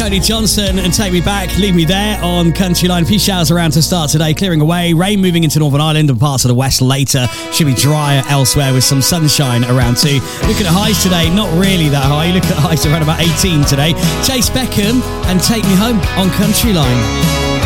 Cody Johnson and Take Me Back, Leave Me There on Country Line. A few showers around to start today, clearing away. Rain moving into Northern Ireland and parts of the west later. Should be drier elsewhere with some sunshine around too. Looking at highs today, not really that high. You look at highs around about 18 today. Chase Beckham and Take Me Home on Country Line.